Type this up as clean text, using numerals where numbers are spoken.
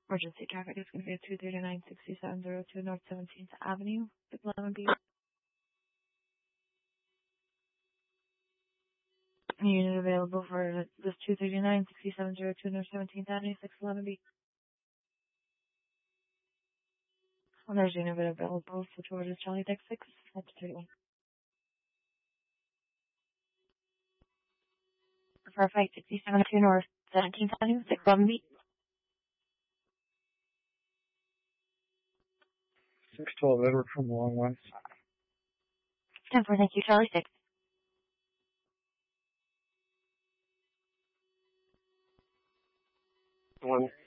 Emergency traffic is going to be at 239-6702 North 17th Avenue, 611B. Unit available for this 239-6702 North 17th Avenue, 611B. Well, there's unit available for Georgia Charlie Deck 6, up to 31. For Flight 6702 North 17th Avenue, 611B. 612 Edward from the Long West. 10-4, thank you, Charlie 6. One